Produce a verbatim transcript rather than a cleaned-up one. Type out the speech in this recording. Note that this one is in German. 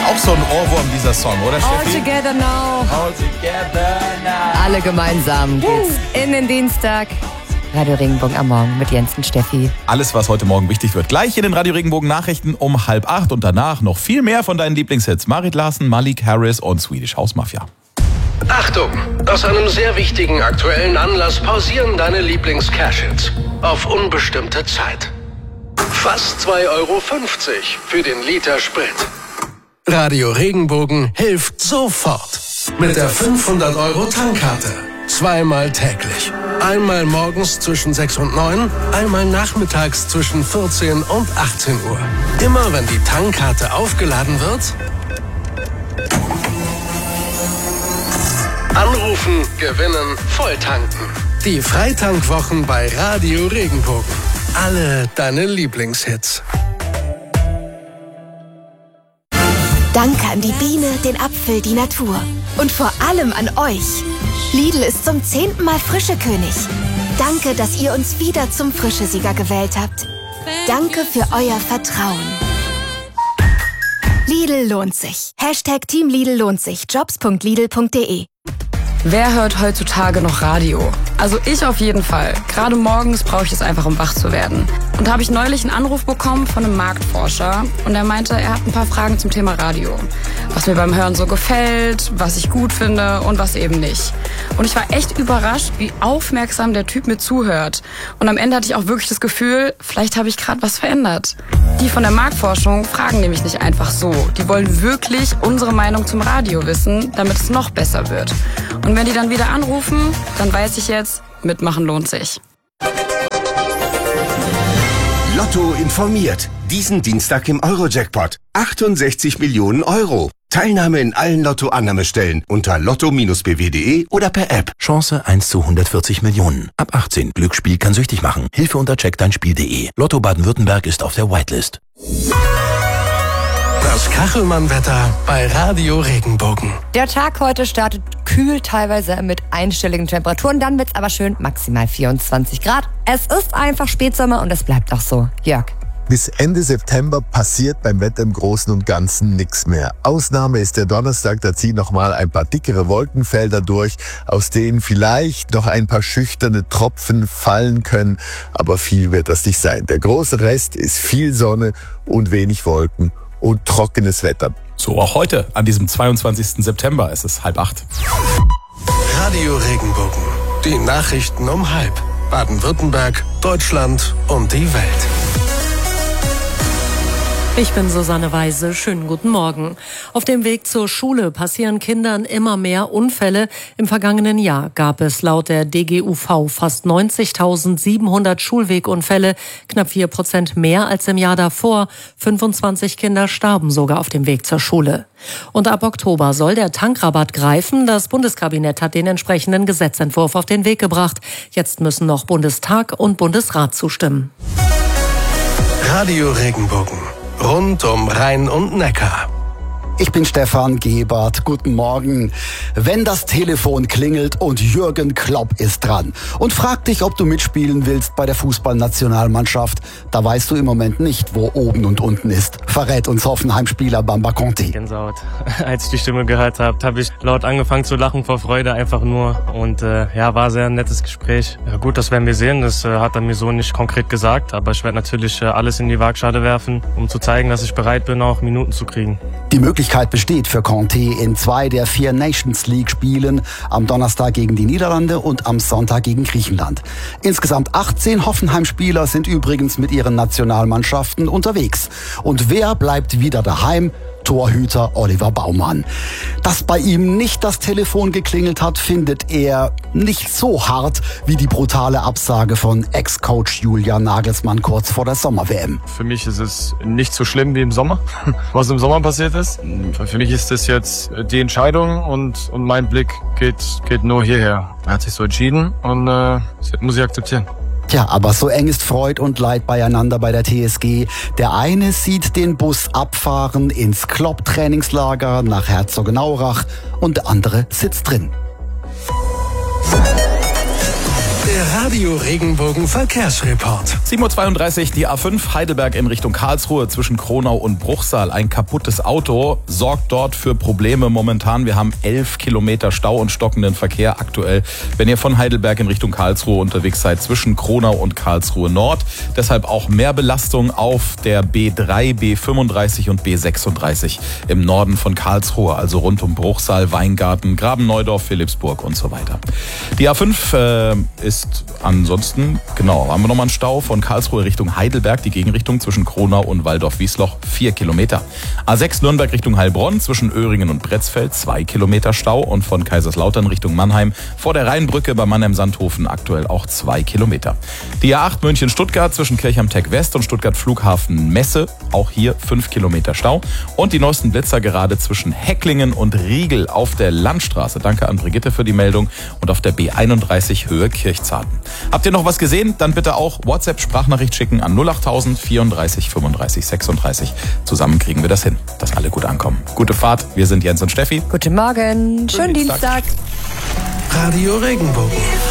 Auch so ein Ohrwurm, dieser Song, oder All Steffi? together now. All together now. Alle gemeinsam geht's in den Dienstag. Radio Regenbogen am Morgen mit Jens und Steffi. Alles, was heute Morgen wichtig wird, gleich in den Radio Regenbogen Nachrichten um halb acht und danach noch viel mehr von deinen Lieblingshits. Marit Larsen, Malik Harris und Swedish House Mafia. Achtung! Aus einem sehr wichtigen aktuellen Anlass pausieren deine Lieblings-Cash-Hits auf unbestimmte Zeit. Fast zwei Euro fünfzig für den Liter Sprit. Radio Regenbogen hilft sofort. Mit der fünfhundert Euro Tankkarte. Zweimal täglich. Einmal morgens zwischen sechs und neun, einmal nachmittags zwischen vierzehn und achtzehn Uhr. Immer wenn die Tankkarte aufgeladen wird, anrufen, gewinnen, volltanken. Die Freitankwwochen bei Radio Regenbogen. Alle deine Lieblingshits. Danke an die Biene, den Apfel, die Natur. Und vor allem an euch. Lidl ist zum zehnten Mal Frischekönig. Danke, dass ihr uns wieder zum Frischesieger gewählt habt. Danke für euer Vertrauen. Lidl lohnt sich. Hashtag Team Lidl lohnt sich. jobs punkt lidl punkt de. Wer hört heutzutage noch Radio? Also ich auf jeden Fall. Gerade morgens brauche ich es einfach, um wach zu werden. Und da habe ich neulich einen Anruf bekommen von einem Marktforscher und er meinte, er hat ein paar Fragen zum Thema Radio. Was mir beim Hören so gefällt, was ich gut finde und was eben nicht. Und ich war echt überrascht, wie aufmerksam der Typ mir zuhört. Und am Ende hatte ich auch wirklich das Gefühl, vielleicht habe ich gerade was verändert. Die von der Marktforschung fragen nämlich nicht einfach so. Die wollen wirklich unsere Meinung zum Radio wissen, damit es noch besser wird. Und wenn die dann wieder anrufen, dann weiß ich jetzt, mitmachen lohnt sich. Lotto informiert. Diesen Dienstag im Euro-Jackpot. achtundsechzig Millionen Euro. Teilnahme in allen Lotto-Annahmestellen unter lotto Bindestrich b w punkt de oder per App. Chance eins zu hundertvierzig Millionen. Ab achtzehn. Glücksspiel kann süchtig machen. Hilfe unter check dein spiel punkt de. Lotto Baden-Württemberg ist auf der Whitelist. Das Kachelmann-Wetter bei Radio Regenbogen. Der Tag heute startet kühl, teilweise mit einstelligen Temperaturen. Dann wird's aber schön, maximal vierundzwanzig Grad. Es ist einfach Spätsommer und es bleibt auch so. Jörg. Bis Ende September passiert beim Wetter im Großen und Ganzen nichts mehr. Ausnahme ist der Donnerstag, da ziehen nochmal ein paar dickere Wolkenfelder durch, aus denen vielleicht noch ein paar schüchterne Tropfen fallen können, aber viel wird das nicht sein. Der große Rest ist viel Sonne und wenig Wolken und trockenes Wetter. So auch heute, an diesem zweiundzwanzigsten September, es ist halb acht. Radio Regenbogen. Die Nachrichten um halb. Baden-Württemberg, Deutschland und die Welt. Ich bin Susanne Weise. Schönen guten Morgen. Auf dem Weg zur Schule passieren Kindern immer mehr Unfälle. Im vergangenen Jahr gab es laut der D G U V fast neunzigtausendsiebenhundert Schulwegunfälle, knapp vier Prozent mehr als im Jahr davor. fünfundzwanzig Kinder starben sogar auf dem Weg zur Schule. Und ab Oktober soll der Tankrabatt greifen. Das Bundeskabinett hat den entsprechenden Gesetzentwurf auf den Weg gebracht. Jetzt müssen noch Bundestag und Bundesrat zustimmen. Radio Regenbogen. Rund um Rhein und Neckar. Ich bin Stefan Gebert. Guten Morgen. Wenn das Telefon klingelt und Jürgen Klopp ist dran und fragt dich, ob du mitspielen willst bei der Fußballnationalmannschaft, da weißt du im Moment nicht, wo oben und unten ist. Verrät uns Hoffenheim-Spieler Bamba Conti. Gänsehaut. Als ich die Stimme gehört habe, habe ich laut angefangen zu lachen vor Freude einfach nur. Und äh, ja, war sehr ein nettes Gespräch. Ja, gut, das werden wir sehen. Das äh, hat er mir so nicht konkret gesagt. Aber ich werde natürlich äh, alles in die Waagschale werfen, um zu zeigen, dass ich bereit bin, auch Minuten zu kriegen. Die Möglichkeit besteht für Conte in zwei der vier Nations League Spielen, am Donnerstag gegen die Niederlande und am Sonntag gegen Griechenland. Insgesamt achtzehn Hoffenheim-Spieler sind übrigens mit ihren Nationalmannschaften unterwegs. Und wer bleibt wieder daheim? Torhüter Oliver Baumann. Dass bei ihm nicht das Telefon geklingelt hat, findet er nicht so hart wie die brutale Absage von Ex-Coach Julian Nagelsmann kurz vor der Sommer-W M. Für mich ist es nicht so schlimm wie im Sommer, was im Sommer passiert ist. Für mich ist es jetzt die Entscheidung und, und mein Blick geht, geht nur hierher. Er hat sich so entschieden und äh, das muss ich akzeptieren. Tja, aber so eng ist Freud und Leid beieinander bei der T S G. Der eine sieht den Bus abfahren ins Klopp-Trainingslager nach Herzogenaurach und der andere sitzt drin. Der Radio Regenbogen Verkehrsreport. sieben Uhr zweiunddreißig, die A fünf Heidelberg in Richtung Karlsruhe zwischen Kronau und Bruchsal. Ein kaputtes Auto sorgt dort für Probleme momentan. Wir haben elf Kilometer Stau und stockenden Verkehr aktuell, wenn ihr von Heidelberg in Richtung Karlsruhe unterwegs seid, zwischen Kronau und Karlsruhe Nord. Deshalb auch mehr Belastung auf der B drei, B fünfunddreißig und B sechsunddreißig im Norden von Karlsruhe, also rund um Bruchsal, Weingarten, Graben-Neudorf, Philippsburg und so weiter. Die A fünf äh, ist ansonsten, genau, haben wir nochmal einen Stau von Karlsruhe Richtung Heidelberg, die Gegenrichtung zwischen Kronau und Waldorf-Wiesloch, vier Kilometer. A sechs Nürnberg Richtung Heilbronn zwischen Öhringen und Bretzfeld, zwei Kilometer Stau und von Kaiserslautern Richtung Mannheim vor der Rheinbrücke bei Mannheim-Sandhofen aktuell auch zwei Kilometer. Die A acht München-Stuttgart zwischen Kirchheim-Tech West und Stuttgart-Flughafen-Messe, auch hier fünf Kilometer Stau und die neuesten Blitzer gerade zwischen Hecklingen und Riegel auf der Landstraße. Danke an Brigitte für die Meldung und auf der B einunddreißig Höhe Kirchzarten. Habt ihr noch was gesehen? Dann bitte auch WhatsApp-Sprachnachricht schicken an null achttausend vierunddreißig fünfunddreißig sechsunddreißig. Zusammen kriegen wir das hin, dass alle gut ankommen. Gute Fahrt, wir sind Jens und Steffi. Guten Morgen, schönen Dienstag. Radio Regenbogen.